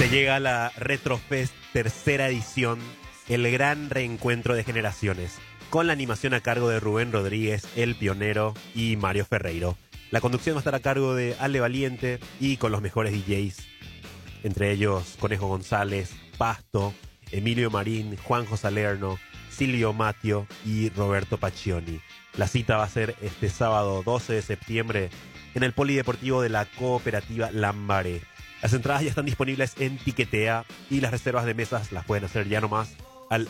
Se llega a la Retrofest tercera edición, el gran reencuentro de generaciones, con la animación a cargo de Rubén Rodríguez, El Pionero y Mario Ferreiro. La conducción va a estar a cargo de Ale Valiente y con los mejores DJs, entre ellos Conejo González, Pasto, Emilio Marín, Juanjo Salerno, Silvio Matio y Roberto Paccioni. La cita va a ser este sábado 12 de septiembre en el Polideportivo de la Cooperativa Lambaré. Las entradas ya están disponibles en Tiquetea y las reservas de mesas las pueden hacer ya nomás al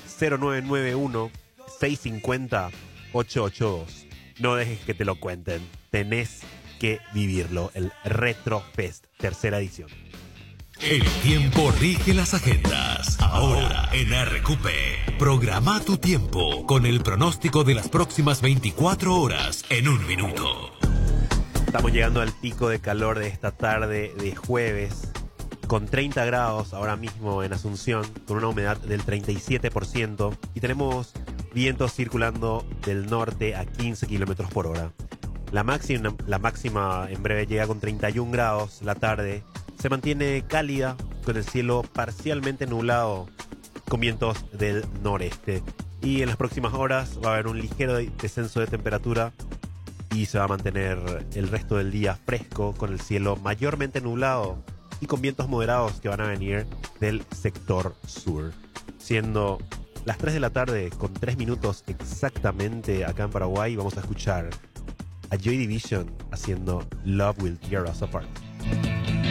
0991-650-882. No dejes que te lo cuenten, tenés que vivirlo, el Retrofest tercera edición. El tiempo rige las agendas. Ahora en RQP, programa tu tiempo con el pronóstico de las próximas 24 horas en un minuto. Estamos llegando al pico de calor de esta tarde de jueves, con 30 grados ahora mismo en Asunción, con una humedad del 37%, y tenemos vientos circulando del norte a 15 kilómetros por hora. La máxima en breve llega con 31 grados la tarde. Se mantiene cálida, con el cielo parcialmente nublado, con vientos del noreste. Y en las próximas horas va a haber un ligero descenso de temperatura y se va a mantener el resto del día fresco, con el cielo mayormente nublado y con vientos moderados que van a venir del sector sur. Siendo las 3 de la tarde con 3 minutos exactamente acá en Paraguay, vamos a escuchar a Joy Division haciendo Love Will Tear Us Apart.